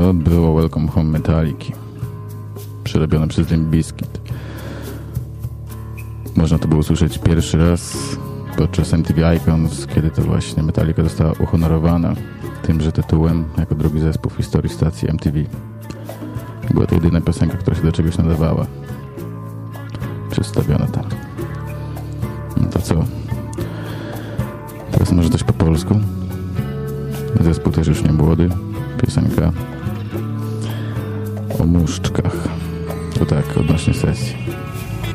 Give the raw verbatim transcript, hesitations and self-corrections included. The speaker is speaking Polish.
to było Welcome Home Metaliki, przerobione przez Limp Bizkit. Można to było usłyszeć pierwszy raz podczas M T V Icons, kiedy to właśnie Metallica została uhonorowana tymże tytułem jako drugi zespół w historii stacji M T V. Była to jedyna piosenka, która się do czegoś nadawała. Przedstawiona tam. No to co? Teraz może coś po polsku. Zespół też już nie młody. Piosenka o muszczkach. To tak, odnośnie sesji.